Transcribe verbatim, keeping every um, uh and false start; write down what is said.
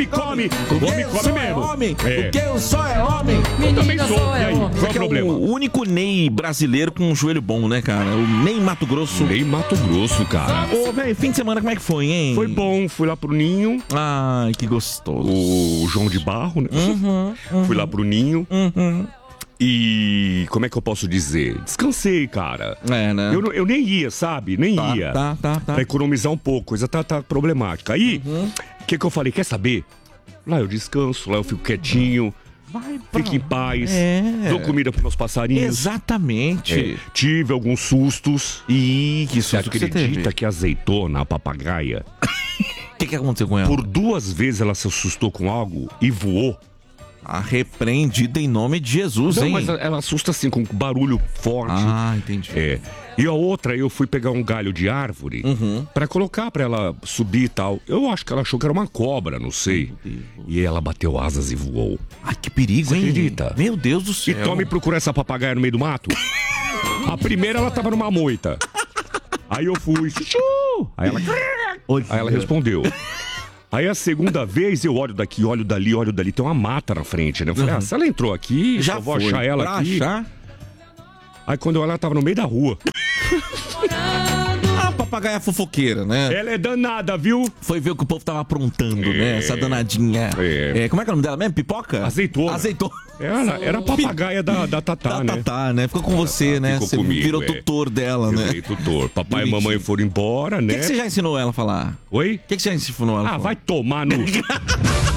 come, come. O homem come mesmo. Homem, É. porque eu só é homem. Eu também Menina sou. só E é aí, homem. qual é o problema? O único Ney brasileiro com um joelho bom, né, cara? O Ney Mato Grosso. Nem Mato Grosso, cara. Ô, velho, fim de semana como é que foi, hein? Foi bom, fui lá pro Ninho. Ai, que gostoso. O João de Barro, né? Uhum, uhum. Fui lá pro Ninho. Uhum. E como é que eu posso dizer? Descansei, cara. É, né? Eu, não- eu nem ia, sabe? Nem Tá, ia. tá, tá, tá. Pra economizar um pouco, coisa tá, tá problemática. Aí, o Uhum. que que eu falei? Quer saber? Lá eu descanso, lá eu fico quietinho, Vai pra... fico em paz, É. dou comida pros meus passarinhos. Exatamente. É, tive alguns sustos. Ih, que Você susto que você acredita teve. que a azeitona, a papagaia, O que, que aconteceu com ela? por duas vezes ela se assustou com algo e voou? A repreendida em nome de Jesus, Não, hein? mas ela assusta assim, com barulho forte. Ah, entendi. É. E a outra, eu fui pegar um galho de árvore Uhum. pra colocar pra ela subir e tal. Eu acho que ela achou que era uma cobra, não sei. E ela bateu asas e voou. Ai, que perigo, Você hein? acredita? Meu Deus do E céu. tome procurar essa papagaia no meio do mato. A primeira ela tava numa moita. Aí eu fui. Chuchu! Aí ela, Olha. aí ela respondeu. Aí a segunda vez eu olho daqui, olho dali, olho dali. Tem uma mata na frente, né? Eu falei, Uhum. ah, se ela entrou aqui, Já eu vou foi. achar ela Pra aqui. achar? Aí quando eu olho, ela tava no meio da rua. A papagaia fofoqueira, né? Ela é danada, viu? Foi ver o que o povo tava aprontando, né? Essa danadinha. É. É, como é que é o nome dela mesmo? Pipoca? Azeitona. Azeitona. Era, era a papagaia da, da Tatá, Tá, né? tá, tá, né? Ficou com você, né? Ficou Você comigo, virou é. tutor dela, Eu né? virei tutor. Papai e Bonitinho. mamãe foram embora, O né? que, que você já ensinou ela a falar? Oi? O que, que você já ensinou ela a Ah, falar? vai tomar no...